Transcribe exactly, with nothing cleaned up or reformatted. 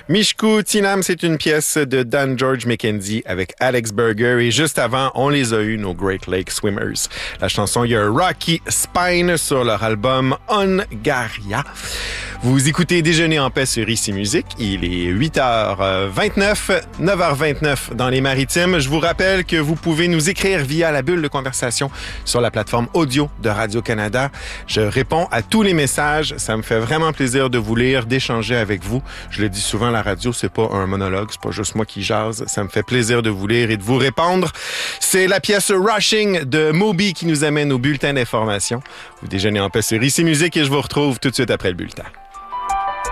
Mishku Tinam, c'est une pièce de Dan George McKenzie avec Alex Berger. Et juste avant, on les a eu, nos Great Lake Swimmers. La chanson, il y a Rocky Spine sur leur album Hungaria. Vous écoutez Déjeuner en paix sur Ici Musique. Il est huit heures vingt-neuf, neuf heures vingt-neuf dans les Maritimes. Je vous rappelle que vous pouvez nous écrire via la bulle de conversation sur la plateforme audio de Radio-Canada. Je réponds à tous les messages. Ça me fait vraiment plaisir de vous lire, d'échanger avec vous. Je le dis souvent, la radio, c'est pas un monologue, c'est pas juste moi qui jase. Ça me fait plaisir de vous lire et de vous répondre. C'est la pièce Rushing de Moby qui nous amène au bulletin d'information. Vous déjeunez en paix sur Ici Musique et je vous retrouve tout de suite après le bulletin.